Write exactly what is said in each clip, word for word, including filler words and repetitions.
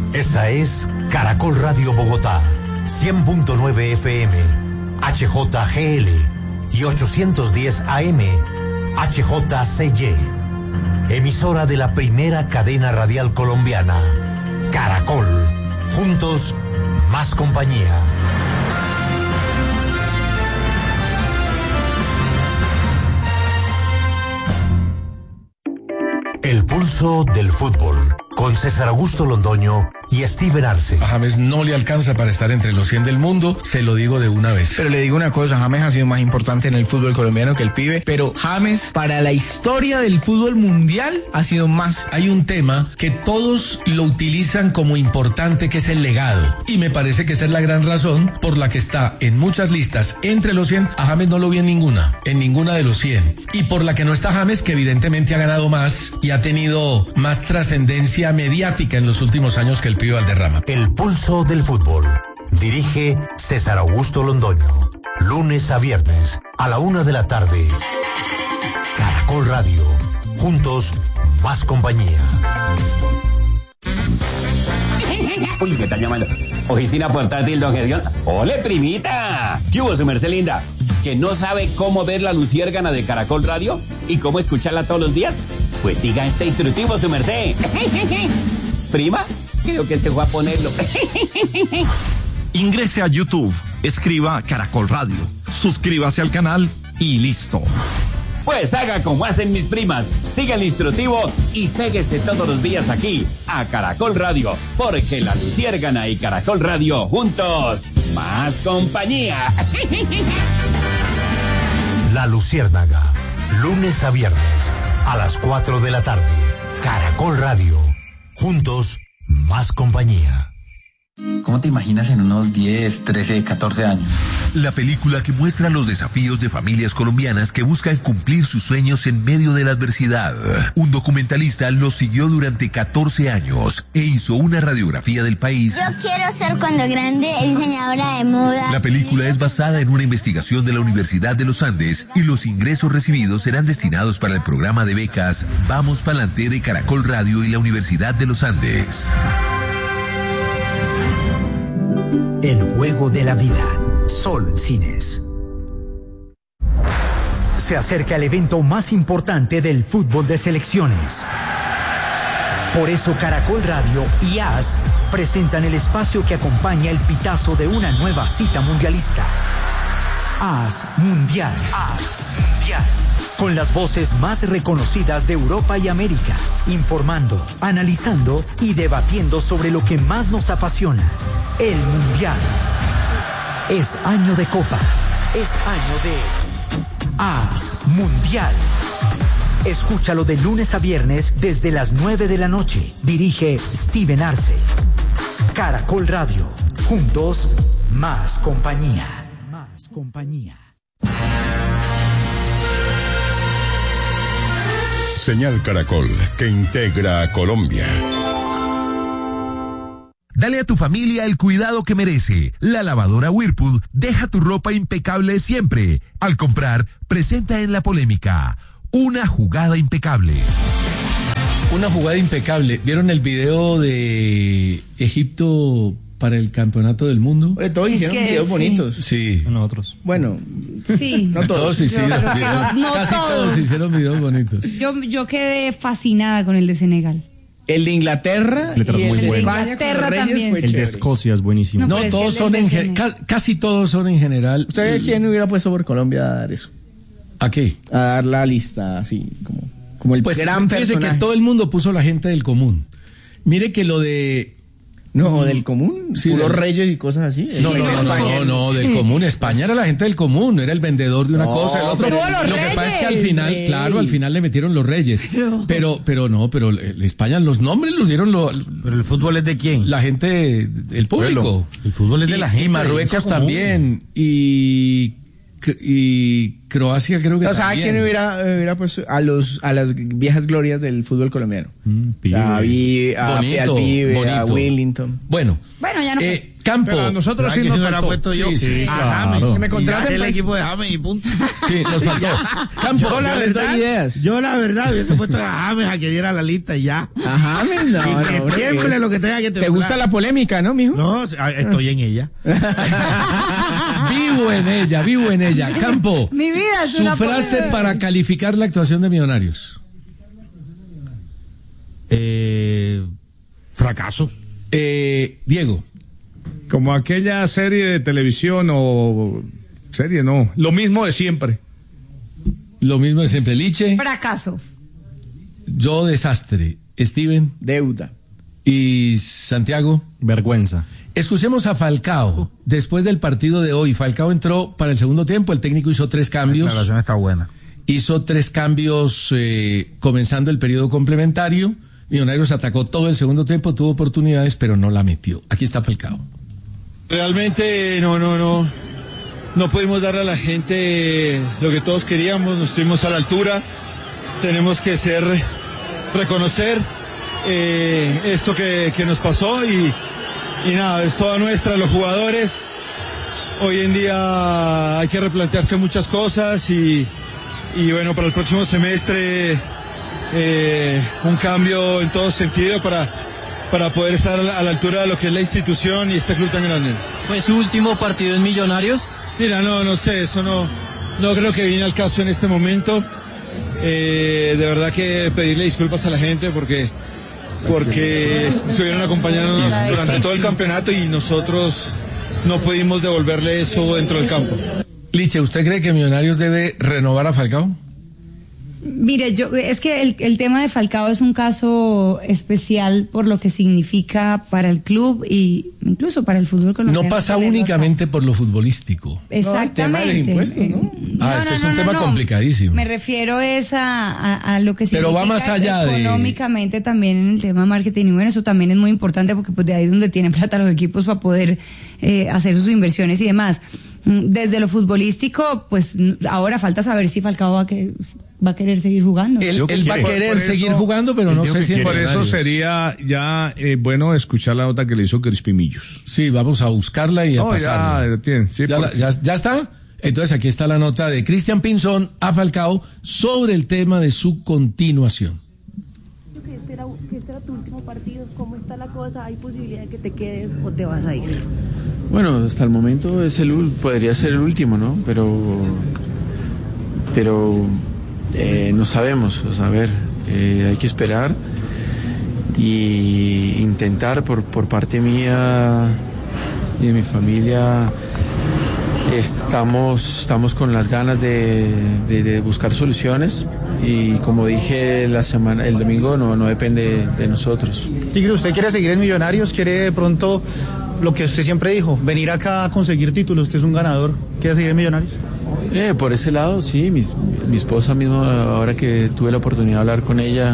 Esta es Caracol Radio Bogotá, cien punto nueve F M, H J G L y ochocientos diez A M, H J C Y. Emisora de la primera cadena radial colombiana, Caracol. Juntos, más compañía. El pulso del fútbol, con César Augusto Londoño y Steven Arce. A James no le alcanza para estar entre los cien del mundo, se lo digo de una vez. Pero le digo una cosa, James ha sido más importante en el fútbol colombiano que el pibe, pero James para la historia del fútbol mundial ha sido más. Hay un tema que todos lo utilizan como importante, que es el legado, y me parece que esa es la gran razón por la que está en muchas listas entre los cien. A James no lo vi en ninguna, en ninguna de los cien, y por la que no está James, que evidentemente ha ganado más y ha tenido más trascendencia mediática en los últimos años que el pibe Valderrama. El pulso del fútbol. Dirige César Augusto Londoño. Lunes a viernes, a la una de la tarde. Caracol Radio. Juntos, más compañía. Uy, me están llamando. Oficina portátil, don Gedeón. ¡Ole, primita! ¿Qué hubo, su merced linda? ¿Que no sabe cómo ver la luciérgana de Caracol Radio? ¿Y cómo escucharla todos los días? Pues siga este instructivo, su merced. ¿Prima? Creo que se fue a ponerlo. Ingrese a YouTube, escriba Caracol Radio, suscríbase al canal y listo. Pues haga como hacen mis primas, siga el instructivo y péguese todos los días aquí a Caracol Radio, porque la luciérgana y Caracol Radio juntos, más compañía. La Luciérnaga, lunes a viernes, a las cuatro de la tarde. Caracol Radio, juntos, más compañía. ¿Cómo te imaginas en unos diez, trece, catorce años? La película que muestra los desafíos de familias colombianas que buscan cumplir sus sueños en medio de la adversidad. Un documentalista los siguió durante catorce años e hizo una radiografía del país. Yo quiero ser cuando grande diseñadora de moda. La película es basada en una investigación de la Universidad de los Andes y los ingresos recibidos serán destinados para el programa de becas Vamos Pa'lante de Caracol Radio y la Universidad de los Andes. El juego de la vida. Sol Cines. Se acerca el evento más importante del fútbol de selecciones. Por eso Caracol Radio y A S presentan el espacio que acompaña el pitazo de una nueva cita mundialista. A S Mundial. A S Mundial. Con las voces más reconocidas de Europa y América, informando, analizando y debatiendo sobre lo que más nos apasiona, el Mundial. Es año de Copa, es año de A S Mundial. Escúchalo de lunes a viernes desde las nueve de la noche. Dirige Steven Arce. Caracol Radio, juntos, más compañía. Más compañía. Señal Caracol, que integra a Colombia. Dale a tu familia el cuidado que merece. La lavadora Whirlpool deja tu ropa impecable siempre. Al comprar, presenta en la polémica una jugada impecable. Una jugada impecable. ¿Vieron el video de Egipto para el campeonato del mundo? Oye, todos hicieron videos sí. bonitos. Sí. No otros. Bueno, sí. No todos, todos hicieron no, videos. No Casi todos. todos hicieron videos bonitos. Yo, yo quedé fascinada con el de Senegal. El de Inglaterra y el muy de bueno. España Inglaterra con los también. Reyes El de Escocia es buenísimo. No, no todos son en general, casi todos son en general. ¿Usted quién hubiera puesto por Colombia a dar eso? ¿A qué? A dar la lista así, como, como el pues, gran fíjese personaje. que todo el mundo puso la gente del común. Mire que lo de... No, del común, sí, puros del... reyes y cosas así. No, no, no, no, no, no, del común. España era la gente del común, era el vendedor de una no, cosa, el otro. Pero lo los que reyes, pasa es que al final, sí. claro, al final le metieron los reyes. Pero, pero, pero no, pero España, los nombres los dieron los. Pero el fútbol es de quién? La gente, el público. Bueno, el fútbol es de y, la gente. Y Marruecos también. Y. Y Croacia creo que o sea, también. ¿quién hubiera, hubiera pues a los a las viejas glorias del fútbol colombiano? Mm, o sea, a, Vi, a, bonito, al Pibe, bonito. a Willington. Bueno, bueno ya no eh, Campo. Pero a nosotros sí nos faltó. puesto yo Sí, sí, a claro. James. Que me contraten el para- equipo de James y punto. Sí, nos faltó. Campo. Yo la Yo les doy verdad, ideas. yo la verdad hubiese puesto a James a que diera la lista y ya. A James, no, Y que no, bro, tiemble ¿qué? lo que tenga que temblar. ¿Te gusta la polémica, no, mijo? No, estoy en ella. Vivo en ella, vivo en ella. Campo. Mi vida es Su una frase polémica. para calificar la actuación de Millonarios. Eh, fracaso. Eh, Diego. Como aquella serie de televisión o serie, no. Lo mismo de siempre. Lo mismo de siempre. Liche. Fracaso. Yo desastre. Steven. Deuda. Y Santiago. Vergüenza. Escuchemos a Falcao. Después del partido de hoy, Falcao entró para el segundo tiempo. El técnico hizo tres cambios. La declaración está buena. Hizo tres cambios eh, comenzando el periodo complementario. Millonarios atacó todo el segundo tiempo, tuvo oportunidades, pero no la metió. Aquí está Falcao. Realmente no, no, no, no pudimos darle a la gente lo que todos queríamos, no estuvimos a la altura, tenemos que ser, reconocer eh, esto que, que nos pasó y, y nada, es toda nuestra, los jugadores, hoy en día hay que replantearse muchas cosas y, y bueno, para el próximo semestre eh, un cambio en todo sentido para... para poder estar a la, a la altura de lo que es la institución y este club tan grande. ¿Fue su último partido en Millonarios? Mira, no, no sé, eso no, no creo que viene al caso en este momento. Eh, de verdad que pedirle disculpas a la gente porque, porque estuvieron acompañándonos durante todo el campeonato y nosotros no pudimos devolverle eso dentro del campo. Liche, ¿usted cree que Millonarios debe renovar a Falcao? Mire, yo es que el, el tema de Falcao es un caso especial por lo que significa para el club y incluso para el fútbol colombiano. No pasa únicamente por lo futbolístico. Exactamente. No, el tema de impuestos, ¿no? Ah, No, ese no, es no, un no, tema no. complicadísimo. Me refiero es a, a, a lo que Pero significa va más allá de- económicamente también en el tema de marketing y bueno, eso también es muy importante porque pues de ahí es donde tienen plata los equipos para poder eh, hacer sus inversiones y demás. Mm, Desde lo futbolístico, pues mm, ahora falta saber si Falcao va a, que, va a querer seguir jugando. Él, él va a Por- querer por eso- seguir jugando, pero no sé si en Por eso Millonarios. sería ya eh, bueno escuchar la nota que le hizo Crispy Millos. Sí, vamos a buscarla y a No, ya, pasarla. ya tiene, sí, ¿Ya, porque- la- ya- ya está? Entonces aquí está la nota de Cristian Pinzón a Falcao sobre el tema de su continuación. Que este, era, que este era tu último partido, ¿cómo está la cosa? ¿Hay posibilidad de que te quedes o te vas a ir? Bueno, hasta el momento es el ul- podría ser el último, ¿no? Pero pero eh, no sabemos, o sea, a ver, eh, hay que esperar y intentar por por parte mía y de mi familia. Estamos, estamos con las ganas de, de, de buscar soluciones y como dije la semana, el domingo no, no depende de nosotros. Tigre, ¿usted quiere seguir en Millonarios? ¿Quiere de pronto lo que usted siempre dijo, venir acá a conseguir títulos? Usted es un ganador. ¿Quiere seguir en Millonarios? Eh, por ese lado, sí, mi, mi esposa mismo, ahora que tuve la oportunidad de hablar con ella,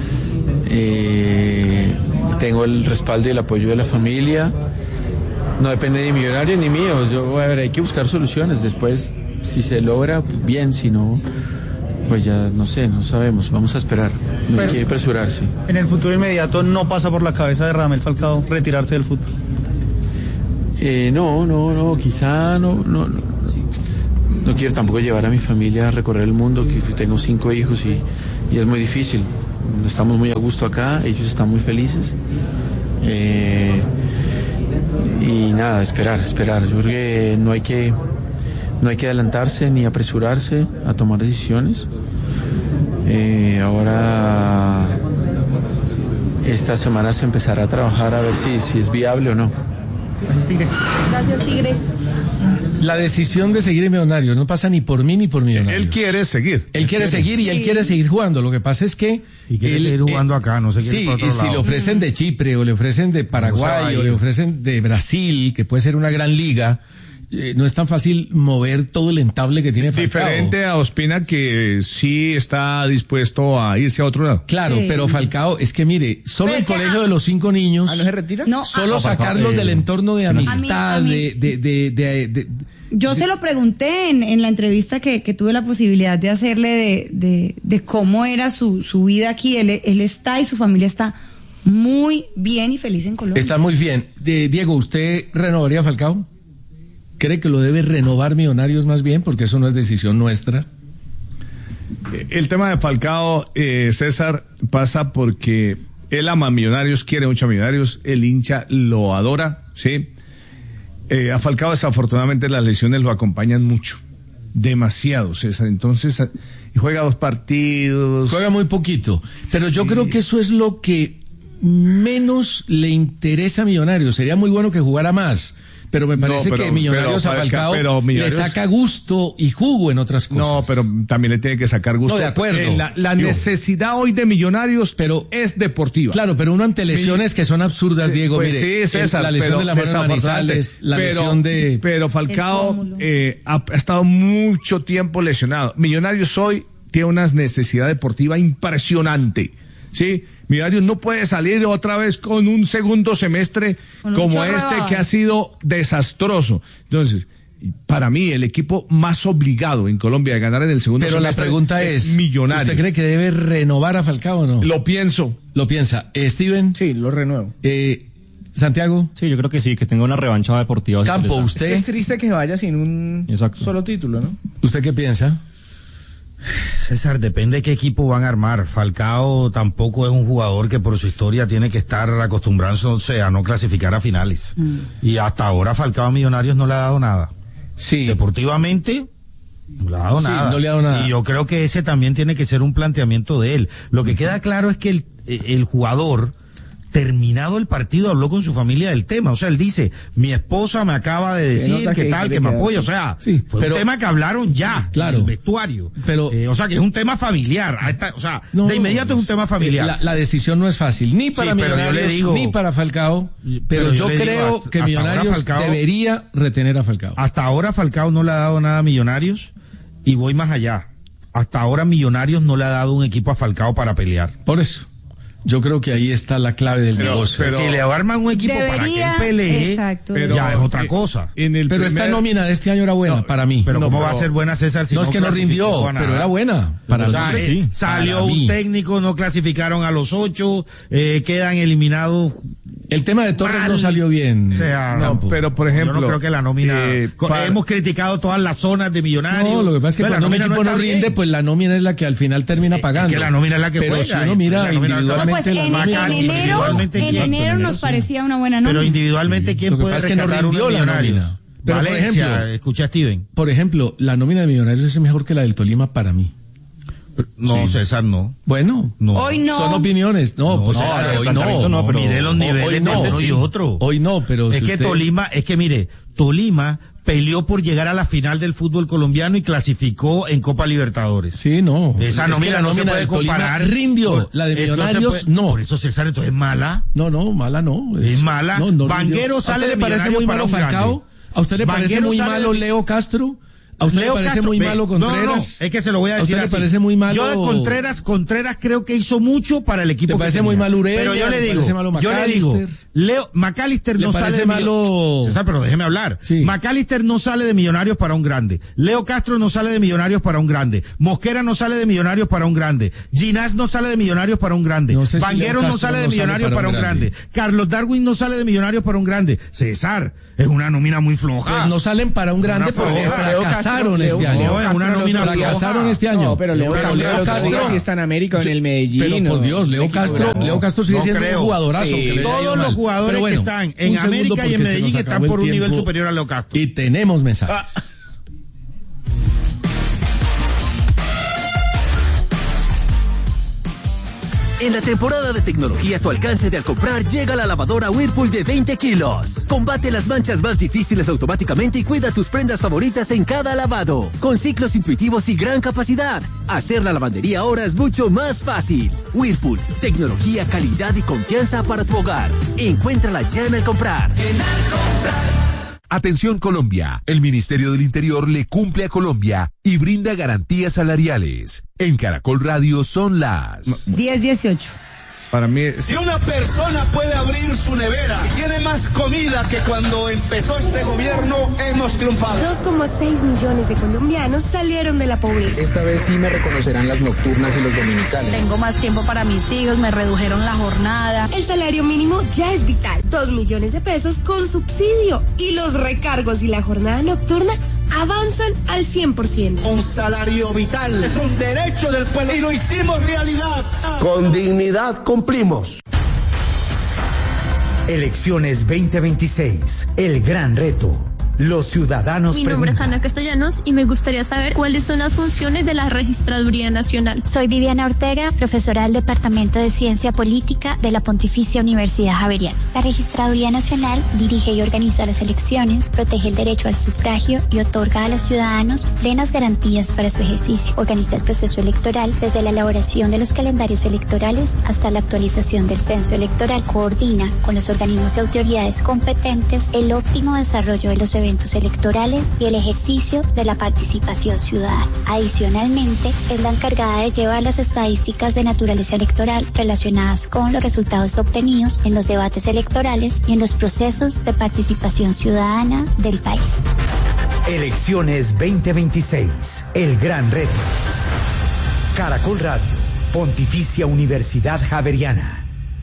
eh, tengo el respaldo y el apoyo de la familia. No depende ni Millonarios ni mío. Yo, a ver, hay que buscar soluciones. Después, si se logra, bien. Si no, pues ya no sé, no sabemos. Vamos a esperar. No Pero- hay que apresurarse. En el futuro inmediato no pasa por la cabeza de Radamel Falcao retirarse del fútbol. Eh, no, no, no. Quizá no, no, no. No quiero tampoco llevar a mi familia a recorrer el mundo. Que tengo cinco hijos y, y es muy difícil. Estamos muy a gusto acá. Ellos están muy felices. Eh, y nada, esperar, esperar. Yo creo que no hay que no hay que adelantarse ni apresurarse a tomar decisiones. Eh, ahora esta semana se empezará a trabajar a ver si, si es viable o no. Gracias, Tigre. Gracias, Tigre. La decisión de seguir en Millonarios no pasa ni por mí ni por Millonarios. Él quiere seguir. Él quiere seguir y él Sí. quiere seguir jugando. Lo que pasa es que... Y quiere él, seguir jugando acá, no se quiere Sí, para otro y si lado. le ofrecen de Chipre o le ofrecen de Paraguay No o se le va a ir. ofrecen de Brasil, que puede ser una gran liga, eh, no es tan fácil mover todo el entable que tiene Falcao. Diferente a Ospina, que sí está dispuesto a irse a otro lado. Claro, Sí. pero Falcao, es que mire, solo Pero el es que, colegio ah, de los cinco niños, ¿Ah, no se retira? No, solo ah, sacarlos eh, del entorno de a mí- amistad, a mí- de, de, de, de- de- Yo se lo pregunté en, en la entrevista que, que tuve la posibilidad de hacerle de, de, de cómo era su, su vida aquí. Él, él está y su familia está muy bien y feliz en Colombia. Está muy bien. De, Diego, ¿usted renovaría a Falcao? ¿Cree que lo debe renovar Millonarios más bien? Porque eso no es decisión nuestra. El tema de Falcao, eh, César, pasa porque él ama a Millonarios, quiere mucho a Millonarios, el hincha lo adora, ¿sí? Eh, a Falcao desafortunadamente las lesiones lo acompañan mucho, demasiado, César. Entonces juega dos partidos. Juega muy poquito, pero sí. Yo creo que eso es lo que menos le interesa a Millonarios. Sería muy bueno que jugara más. Pero me parece no, pero, que Millonarios pero, a Falcao pero Millonarios... le saca gusto y jugo en otras cosas. No, pero también le tiene que sacar gusto. No, de acuerdo. Eh, la la necesidad hoy de Millonarios pero, es deportiva. Claro, pero uno ante lesiones Mi... que son absurdas, Diego. Pues mire, sí, César, la lesión de la mano de Manizales, la pero, lesión de... Pero Falcao eh, ha, ha estado mucho tiempo lesionado. Millonarios hoy tiene una necesidad deportiva impresionante, ¿sí? Millonarios no puede salir otra vez con un segundo semestre como este que ha sido desastroso. Entonces, para mí, el equipo más obligado en Colombia de ganar en el segundo Pero semestre la pregunta es, es Millonarios. ¿Usted cree que debe renovar a Falcao o no? Lo pienso. ¿Lo piensa? ¿Steven? Sí, lo renuevo. Eh, ¿Santiago? Sí, yo creo que sí, que tenga una revancha deportiva. Campo, ¿usted? Es, que es triste que vaya sin un Exacto. solo título, ¿no? ¿Usted qué piensa? César, depende de qué equipo van a armar. Falcao tampoco es un jugador que por su historia tiene que estar acostumbrándose a no clasificar a finales. Mm. Y hasta ahora Falcao a Millonarios no le ha dado nada. Sí. Deportivamente no le ha dado sí, nada. No le ha dado nada. Y yo creo que ese también tiene que ser un planteamiento de él. Lo que queda claro es que el, el jugador, terminado el partido, habló con su familia del tema. O sea, él dice, mi esposa me acaba de decir que, que tal, que, que me apoya. O sea, sí, fue pero, un tema que hablaron ya, claro, en el vestuario. Pero, eh, o sea, que es un tema familiar. Esta, o sea, no, de inmediato es un tema familiar. La, la decisión no es fácil, ni para sí, Millonarios, digo, ni para Falcao. Pero, pero yo, yo creo digo, hasta, que Millonarios Falcao, debería retener a Falcao. Hasta ahora Falcao no le ha dado nada a Millonarios, y voy más allá. Hasta ahora Millonarios no le ha dado un equipo a Falcao para pelear. Por eso. Yo creo que ahí está la clave del pero, negocio. Pero, si le arman un equipo debería, para que él pelee, exacto, pero, ya es otra cosa. En el pero primer... esta nómina de este año era buena, no, para mí. Pero no, ¿cómo pero, va a ser buena, César? Si no, no es que no rindió, pero era buena. Para o sea, mí, eh, sí. Salió para un mí. técnico, no clasificaron a los ocho, eh, quedan eliminados. El tema de Torres mal. no salió bien. O sea, no, pero por ejemplo, yo no creo que la nómina. Eh, para... Hemos criticado todas las zonas de Millonarios. No, lo que pasa es que bueno, cuando un equipo no, no rinde, bien. pues la nómina es la que al final termina pagando. Es que la nómina es la que pero juega. Pero si uno mira individualmente no, pues la en, nómina. En enero, en enero nos parecía una buena nómina. Pero individualmente, ¿quién puede es que no rindió la nómina? Pero Valencia, por ejemplo, escucha a Steven. Por ejemplo, la nómina de Millonarios es mejor que la del Tolima para mí. No, sí. César, no. Bueno, no. Hoy no. Son opiniones. No, no pues César, hoy no. no pero mire los niveles hoy no, de uno y otro. Hoy no, pero es si que usted... Tolima, es que mire, Tolima peleó por llegar a la final del fútbol colombiano y clasificó en Copa Libertadores. Sí, no. Esa es nómina, la no nómina se puede comparar. Rindió. Por, la de Millonarios, no. Por eso, César, entonces es mala. No, no, mala no. Es, es mala. No, no Vanguero sale de Millonarios. ¿A usted le parece muy malo Falcao? ¿A usted le parece muy malo Leo Castro? ¿A usted Leo le parece Castro, muy ve, malo Contreras? No, no, es que se lo voy a decir ¿A usted así. le parece muy malo? Yo de Contreras, Contreras creo que hizo mucho para el equipo. ¿Le parece que muy mal Ureña? Pero yo le digo, yo le digo, Leo, McAllister no sale de malo... César, pero déjeme hablar. Sí. McAllister no sale de Millonarios para un grande. Leo Castro no sale de Millonarios para un grande. Mosquera no sale de Millonarios para un grande. Ginás no sale de Millonarios para un grande. No sé Vanguero si no sale de no Millonarios sale para, para un grande. grande. Carlos Darwin no sale de Millonarios para un grande. César, es una nómina muy floja. Pues no salen para un grande porque fracasaron este año. No, es una nómina fracasaron este año. No, pero Leo, pero Leo Castro, Castro sí está en América o en el Medellín. Pero por Dios, Leo Castro, no, Leo Castro sigue no siendo creo. un jugadorazo. Sí. Todos los jugadores bueno, que están en América y en Medellín están por un nivel superior a Leo Castro. Y tenemos mensajes. Ah. En la temporada de tecnología a tu alcance de al comprar llega la lavadora Whirlpool de veinte kilos. Combate las manchas más difíciles automáticamente y cuida tus prendas favoritas en cada lavado. Con ciclos intuitivos y gran capacidad. Hacer la lavandería ahora es mucho más fácil. Whirlpool, tecnología, calidad y confianza para tu hogar. Encuéntrala ya en Al Comprar. En Al Comprar. Atención Colombia, el Ministerio del Interior le cumple a Colombia y brinda garantías salariales. En Caracol Radio son las diez dieciocho. Para mí es... Si una persona puede abrir su nevera y tiene más comida que cuando empezó este gobierno, hemos triunfado. dos coma seis millones de colombianos salieron de la pobreza. Esta vez sí me reconocerán las nocturnas y los dominicales. Tengo más tiempo para mis hijos, me redujeron la jornada. El salario mínimo ya es vital. Dos millones de pesos con subsidio. Y los recargos y la jornada nocturna avanzan al cien por ciento. Un salario vital es un derecho del pueblo y lo hicimos realidad. Con dignidad cumplimos. Elecciones veinte veintiséis, el gran reto. Los ciudadanos Mi nombre preguntan. es Ana Castellanos y me gustaría saber cuáles son las funciones de la Registraduría Nacional. Soy Viviana Ortega, profesora del Departamento de Ciencia Política de la Pontificia Universidad Javeriana. La Registraduría Nacional dirige y organiza las elecciones, protege el derecho al sufragio y otorga a los ciudadanos plenas garantías para su ejercicio. Organiza el proceso electoral desde la elaboración de los calendarios electorales hasta la actualización del censo electoral. Coordina con los organismos y autoridades competentes el óptimo desarrollo de los eventos electorales y el ejercicio de la participación ciudadana. Adicionalmente, es la encargada de llevar las estadísticas de naturaleza electoral relacionadas con los resultados obtenidos en los debates electorales y en los procesos de participación ciudadana del país. Elecciones veinte veintiséis, el gran reto. Caracol Radio, Pontificia Universidad Javeriana.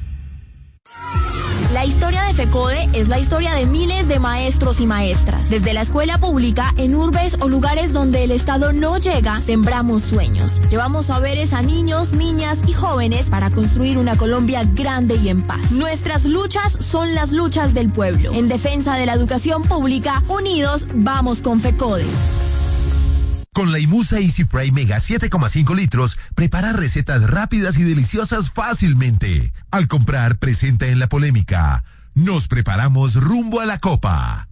La historia de FECODE es la historia de miles de maestros y maestras. Desde la escuela pública, en urbes o lugares donde el Estado no llega, sembramos sueños. Llevamos saberes a niños, niñas y jóvenes para construir una Colombia grande y en paz. Nuestras luchas son las luchas del pueblo. En defensa de la educación pública, unidos vamos con FECODE. Con la Imusa Easy Fry Mega siete coma cinco litros, prepara recetas rápidas y deliciosas fácilmente. Al comprar, presenta en la polémica. Nos preparamos rumbo a la Copa.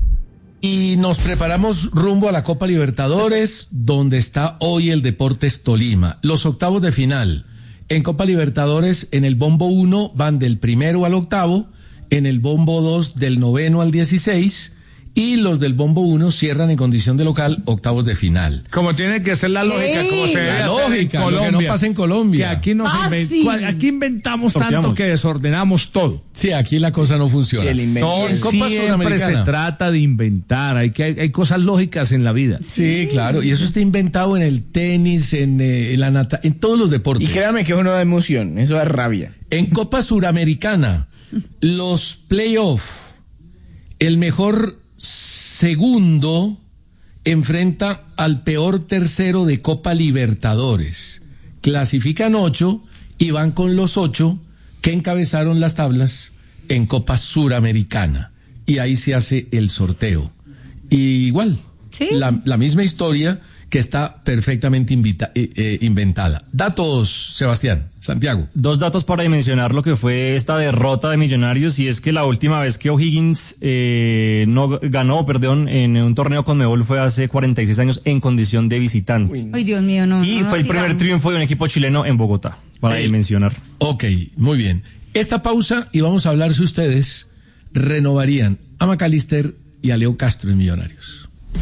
Y nos preparamos rumbo a la Copa Libertadores, donde está hoy el Deportes Tolima. Los octavos de final. En Copa Libertadores, en el bombo uno van del primero al octavo, en el bombo dos del noveno al dieciséis, y los del bombo uno cierran en condición de local octavos de final. Como tiene que ser la lógica, ¡Ey! como se debe La hacer lógica, en Colombia. lo que no pasa en Colombia. Que aquí, nos Ah, inven- sí. cual- aquí inventamos Sorteamos. tanto que desordenamos todo. Sí, aquí la cosa no funciona. Sí, el invento. No, en Copa Siempre Sudamericana. se trata de inventar, hay, que, hay, hay cosas lógicas en la vida. Sí, claro, y eso está inventado en el tenis, en, eh, en la nata, en todos los deportes. Y créame que uno da emoción, eso da rabia. En Copa Suramericana, los playoffs, el mejor segundo enfrenta al peor tercero de Copa Libertadores. Clasifican ocho y van con los ocho que encabezaron las tablas en Copa Suramericana. Y ahí se hace el sorteo. Y igual, ¿sí? la, la misma historia que está perfectamente invita, eh, eh, inventada. Datos, Sebastián, Santiago. Dos datos para dimensionar lo que fue esta derrota de Millonarios, y es que la última vez que O'Higgins eh, no ganó, perdón, en un torneo con Conmebol fue hace cuarenta y seis años en condición de visitante. Ay, Dios mío, no. Y no, fue el sigamos. primer triunfo de un equipo chileno en Bogotá, para Eh, dimensionar. Ok, muy bien. Esta pausa y vamos a hablar si ustedes renovarían a McAllister y a Leo Castro en Millonarios.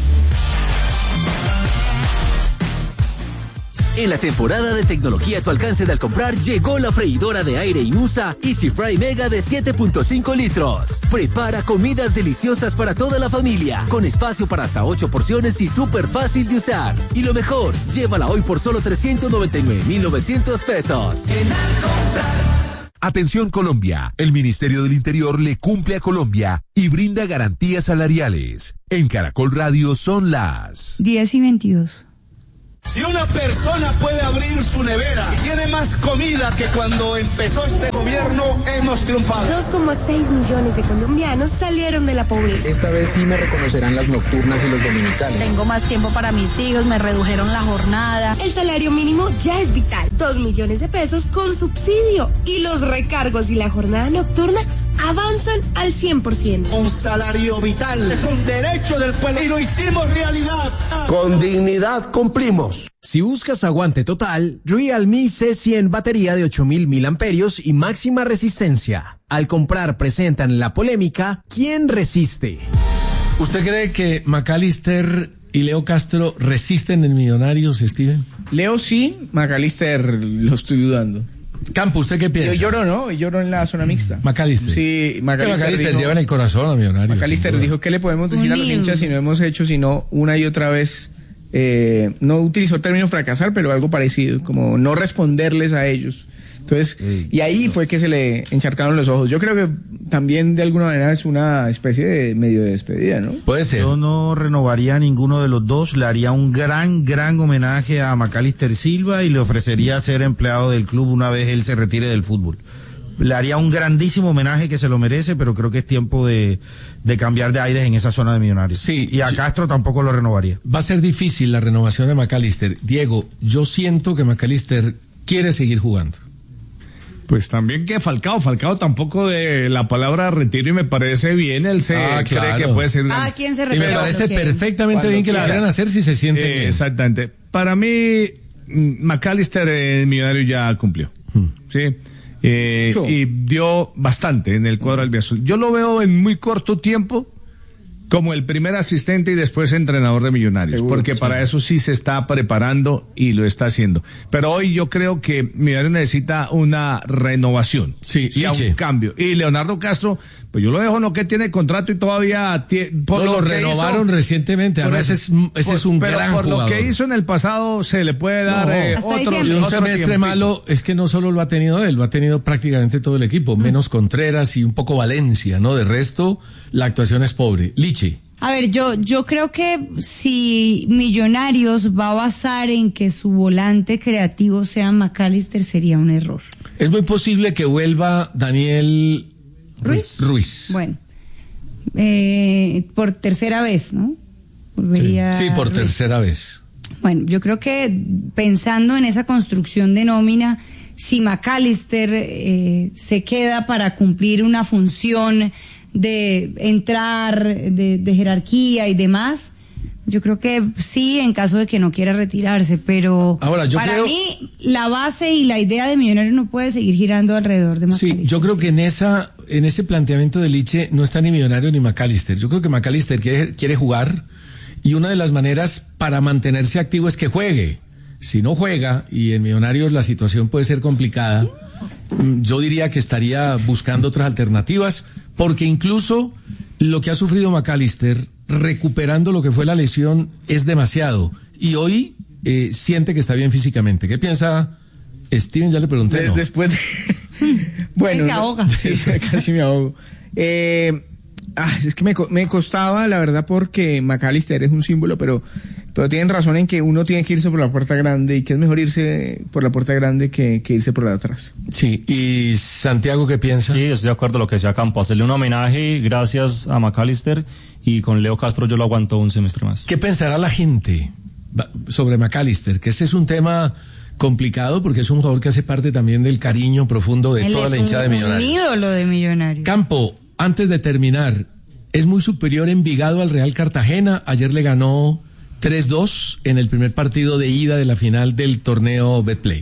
En la temporada de tecnología a tu alcance de al comprar, llegó la freidora de aire Imusa Easy Fry Mega de siete punto cinco litros. Prepara comidas deliciosas para toda la familia, con espacio para hasta ocho porciones y súper fácil de usar. Y lo mejor, llévala hoy por solo trescientos noventa y nueve mil novecientos pesos. En al comprar. Atención Colombia, el Ministerio del Interior le cumple a Colombia y brinda garantías salariales. En Caracol Radio son las diez y veintidós. Si una persona puede abrir su nevera y tiene más comida que cuando empezó este gobierno, hemos triunfado. dos coma seis millones de colombianos salieron de la pobreza. Esta vez sí me reconocerán las nocturnas y los dominicales. Tengo más tiempo para mis hijos, me redujeron la jornada. El salario mínimo ya es vital. Dos millones de pesos con subsidio. Y los recargos y la jornada nocturna avanzan al cien por ciento. Un salario vital es un derecho del pueblo y lo hicimos realidad. Con dignidad cumplimos. Si buscas aguante total, Realme C cien batería de ocho mil miliamperios y máxima resistencia. Al comprar presentan la polémica ¿Quién resiste? ¿Usted cree que McAllister y Leo Castro resisten en Millonarios, Steven? Leo sí, McAllister lo estoy dudando. Campo, ¿usted qué piensa? Yo lloro, ¿no? Yo lloro en la zona mixta. McAllister. Sí, McAllister, McAllister dijo, lleva en el corazón a Millonarios. McAllister dijo, ¿qué le podemos decir a los hinchas si no hemos hecho sino una y otra vez? Eh, no utilizó el término fracasar, pero algo parecido, como no responderles a ellos. Entonces, sí, y ahí fue que se le encharcaron los ojos. Yo creo que también de alguna manera es una especie de medio de despedida, ¿no? Puede ser. Yo no renovaría a ninguno de los dos, le haría un gran, gran homenaje a McAllister Silva y le ofrecería ser empleado del club una vez él se retire del fútbol. Le haría un grandísimo homenaje que se lo merece, pero creo que es tiempo de, de cambiar de aires en esa zona de Millonarios. Sí. Y a sí. Castro tampoco lo renovaría. Va a ser difícil la renovación de McAllister. Diego, yo siento que McAllister quiere seguir jugando. Pues también que Falcao, Falcao tampoco de la palabra retiro y me parece bien, él se ah, cree claro. que puede ser una... Ah, ¿quién se y me parece perfectamente bien que la vayan a hacer si se sienten eh, bien. Exactamente. Para mí, McAllister en Millonario ya cumplió, hmm. ¿sí? Eh, y dio bastante en el cuadro albiazul. Yo lo veo en muy corto tiempo como el primer asistente y después entrenador de Millonarios, seguro, porque sí. Para eso sí se está preparando y lo está haciendo. Pero hoy yo creo que Millonarios necesita una renovación, sí, sí, un cambio. Y Leonardo Castro, pues yo lo dejo, no que tiene contrato y todavía tie, por no, lo, lo renovaron hizo, recientemente. Además ese es, ese por, es un pero gran por jugador. Lo que hizo en el pasado se le puede dar no, eh, otro, y un otro semestre tiempito. malo es que no solo lo ha tenido él, lo ha tenido prácticamente todo el equipo, mm. menos Contreras y un poco Valencia, ¿no? De resto, la actuación es pobre. Lichi. A ver, yo, yo creo que si Millonarios va a basar en que su volante creativo sea McAllister sería un error. Es muy posible que vuelva Daniel Ruiz. Ruiz. Bueno, eh, por tercera vez, ¿no? Volvería sí, sí, por Ruiz. tercera vez. Bueno, yo creo que pensando en esa construcción de nómina, si McAllister eh, se queda para cumplir una función de entrar, de, de jerarquía y demás, yo creo que sí, en caso de que no quiera retirarse, pero Ahora, yo para creo... mí la base y la idea de Millonarios no puede seguir girando alrededor de McAllister. Sí, yo creo que en esa, en ese planteamiento de Liche no está ni Millonarios ni McAllister. Yo creo que McAllister quiere, quiere jugar y una de las maneras para mantenerse activo es que juegue. Si no juega, y en Millonarios la situación puede ser complicada, yo diría que estaría buscando otras alternativas, porque incluso lo que ha sufrido McAllister, recuperando lo que fue la lesión, es demasiado. Y hoy eh, siente que está bien físicamente. ¿Qué piensa Steven? Ya le pregunté. De, ¿no? Después de... bueno, se ahoga. Sí, casi me ahogo. Eh, ah, es que me, me costaba, la verdad, porque McAllister es un símbolo, pero... Pero tienen razón en que uno tiene que irse por la puerta grande y que es mejor irse por la puerta grande que, que irse por la de atrás. Sí, ¿y Santiago qué piensa? Sí, estoy de acuerdo con lo que decía Campo. Hacerle un homenaje gracias a McAllister y con Leo Castro yo lo aguanto un semestre más. ¿Qué pensará la gente sobre McAllister? Que ese es un tema complicado porque es un jugador que hace parte también del cariño profundo de Él toda es la hinchada un, de Millonarios. Un ídolo de Millonarios. Campo, antes de terminar, es muy superior Envigado al Real Cartagena. Ayer le ganó tres dos en el primer partido de ida de la final del torneo Betplay.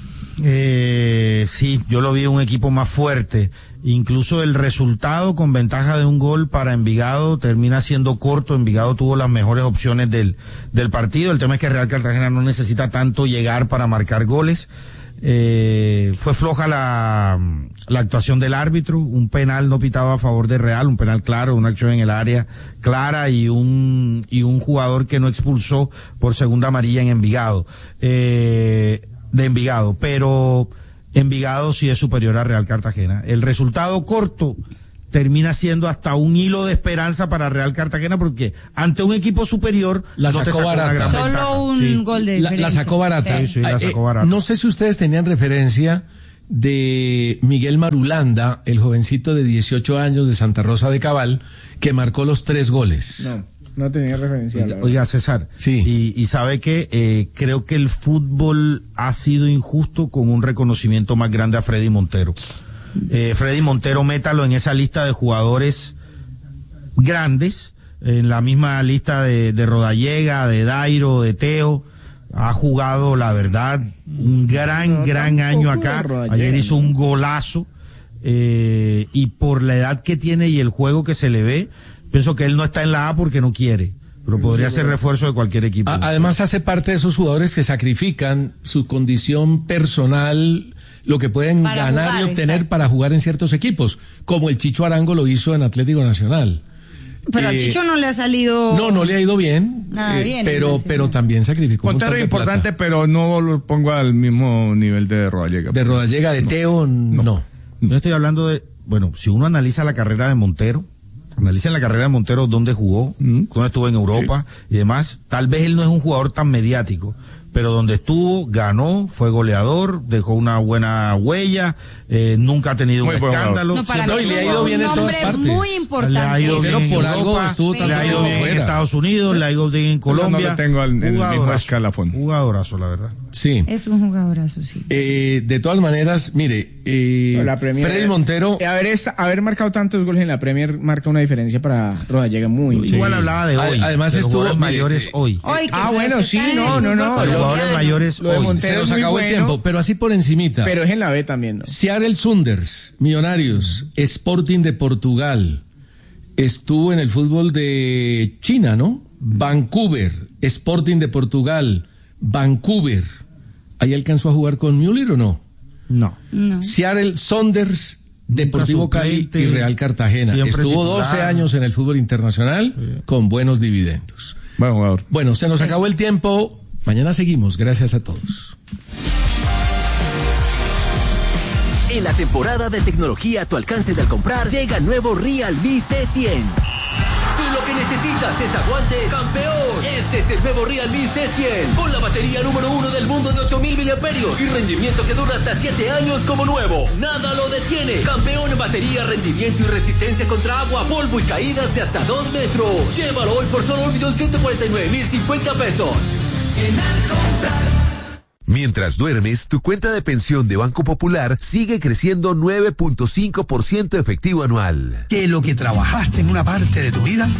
Eh, sí, yo lo vi un equipo más fuerte. Incluso el resultado con ventaja de un gol para Envigado termina siendo corto. Envigado tuvo las mejores opciones del, del partido. El tema es que Real Cartagena no necesita tanto llegar para marcar goles. Eh, fue floja la, la actuación del árbitro, un penal no pitado a favor de Real, un penal claro, una acción en el área clara y un, y un jugador que no expulsó por segunda amarilla en Envigado, eh, de Envigado, pero Envigado sí es superior a Real Cartagena. El resultado corto termina siendo hasta un hilo de esperanza para Real Cartagena porque ante un equipo superior la no sacó, te sacó barata. Una gran Solo ventaja. un Sí. gol de la, diferencia. la sacó barata. Sí, sí, la sacó barata. Eh, no sé si ustedes tenían referencia de Miguel Marulanda, el jovencito de dieciocho años de Santa Rosa de Cabal, que marcó los tres goles. No, no tenía referencia. Oiga, oiga César, sí. y, y sabe que eh, creo que el fútbol ha sido injusto con un reconocimiento más grande a Freddy Montero. Eh, Freddy Montero, métalo en esa lista de jugadores grandes, en la misma lista de, de Rodallega, de Dairo, de Teo. Ha jugado, la verdad, un gran, no, gran año acá. Ayer hizo un golazo. Eh, y por la edad que tiene y el juego que se le ve, pienso que él no está en la A porque no quiere. Pero podría ser refuerzo de cualquier equipo. Además hace parte de esos jugadores que sacrifican su condición personal, lo que pueden Para ganar jugar, y obtener exacto. para jugar en ciertos equipos, como el Chicho Arango lo hizo en Atlético Nacional. Pero Eh, al Chicho no le ha salido... No, no le ha ido bien, Nada eh, bien, pero, entonces, pero no. también sacrificó un Montero montón es de importante, plata. pero no lo pongo al mismo nivel de Rodallega. De Rodallega, de Teo, no. Yo estoy hablando de, bueno, si uno analiza la carrera de Montero, analiza la carrera de Montero dónde jugó, dónde estuvo en Europa y demás, tal vez él no es un jugador tan mediático, pero donde estuvo, ganó, fue goleador, dejó una buena huella, eh, nunca ha tenido Muy un buen escándalo. No, para siempre- mí y le ha es ido un bien en todas nombre partes. muy importante. Le ha ido Pero bien en por algo Europa, estuvo le tanto ha ido tiempo bien en fuera. Estados Unidos, le ha ido bien en Colombia. No lo tengo al- en el mismo Jugadorazo, escalafón. Jugadorazo, la verdad. Sí. Es un jugadorazo, sí. Eh, de todas maneras, mire, eh, La Premier- Freddy Montero... Eh, haber, es- haber marcado tantos goles en la Premier marca una diferencia para Rodallega muy. Igual hablaba de hoy. Además de los estuvo- jugadores mire, mayores eh, hoy. Hoy, que Ah, los bueno, que sí, están en no, el no, fútbol no, Los colombiano. jugadores mayores Lo de hoy. Montero Se nos es muy acabó el bueno, tiempo, pero así por encimita. Pero es en la B también, ¿no? Seattle Sounders, Millonarios, Sporting de Portugal, estuvo en el fútbol de China, ¿no? Vancouver, Sporting de Portugal, Vancouver. ¿Ahí alcanzó a jugar con Müller o no? No. No. Seattle Sounders, Deportivo Cali suplente, y Real Cartagena. siempre Estuvo titular. doce años en el fútbol internacional con buenos dividendos. Buen jugador. Bueno, se nos acabó el tiempo. Mañana seguimos. Gracias a todos. En la temporada de tecnología a tu alcance de al comprar, llega el nuevo Realme C cien. Si lo que necesitas es aguante, campeón, este es el nuevo Realme C cien, con la batería número uno del mundo de ocho mil miliamperios y rendimiento que dura hasta siete años como nuevo. Nada lo detiene. Campeón en batería, rendimiento y resistencia contra agua, polvo y caídas de hasta dos metros. Llévalo hoy por solo un millón ciento cuarenta y nueve mil cincuenta pesos. En al comprar. Mientras duermes, tu cuenta de pensión de Banco Popular sigue creciendo nueve punto cinco por ciento efectivo anual. Que lo que trabajaste en una parte de tu vida